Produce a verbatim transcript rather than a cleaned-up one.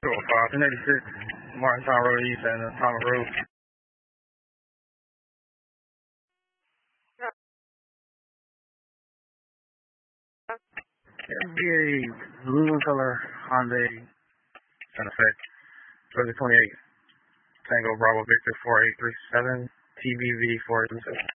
two oh five, eighty-six, Martintown Road East and uh, Thomas Road. It'd be a blue color Hyundai Santa Fe, twenty twenty-eight. Tango Bravo Victor four eight three seven, T B V four eight three seven.